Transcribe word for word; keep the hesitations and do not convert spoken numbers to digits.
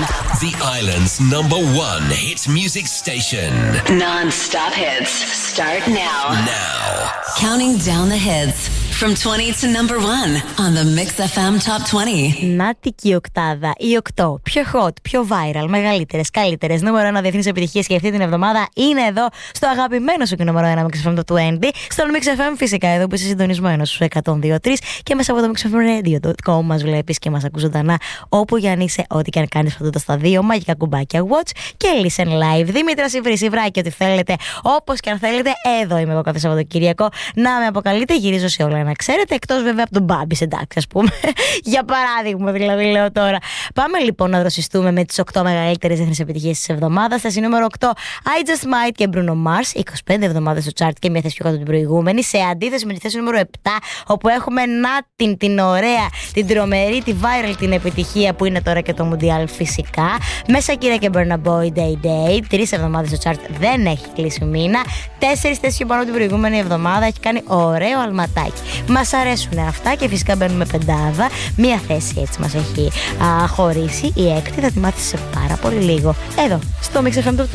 The island's number one hit music station. Non-stop hits start now. Now. Counting down the hits from twenty to number one on the Mix εφ εμ Top είκοσι. Νάτικη η οκτάδα, οι οκτώ πιο hot, πιο viral, μεγαλύτερες, καλύτερες, νούμερο ένα διεθνείς επιτυχίες και αυτή την εβδομάδα είναι εδώ στο αγαπημένο σου και νούμερο ένα Mix εφ εμ Top είκοσι, στον Mix εφ εμ φυσικά εδώ που είσαι συντονισμένος στους εκατόν δύο τρία και μέσα από το mix f m radio dot com μας βλέπεις και μας ακούς ζωντανά όπου για αν είσαι, ό,τι και αν κάνεις παντού στα δύο μαγικά κουμπάκια watch και listen live. Δήμητρα Σιβρή, Σιβράκη, ό,τι θέλετε, όπως και αν θέλετε, εδώ είμαι εγώ κάθε Σαββατοκύριακο να με αποκαλείτε, γυρίζω σε όλα να ξέρετε, εκτός βέβαια από τον Μπάμπης, εντάξει, ας πούμε. Για παράδειγμα, δηλαδή, λέω τώρα. Πάμε λοιπόν να δροσιστούμε με τις οκτώ μεγαλύτερες διεθνείς επιτυχίες της εβδομάδας. Θέση νούμερο οκτώ, I Just Might και Bruno Mars, είκοσι πέντε εβδομάδες στο chart και μια θέση πιο κάτω την προηγούμενη. Σε αντίθεση με τη θέση νούμερο επτά, όπου έχουμε να την, την ωραία, την τρομερή, τη viral την επιτυχία που είναι τώρα και το Mundial φυσικά. Με Shakira και Burna Boy, Day Day, τρεις εβδομάδες στο chart, δεν έχει κλείσει μήνα. Τέσσερις θέσεις πιο πάνω την προηγούμενη εβδομάδα, έχει κάνει ωραίο αλματάκι. Μας αρέσουν αυτά και φυσικά μπαίνουμε πεντάδα. Μία θέση έτσι μας έχει α, χωρίσει. Η έκτη θα τη μάθεις σε πάρα πολύ λίγο. Εδώ, στο Mix εφ εμ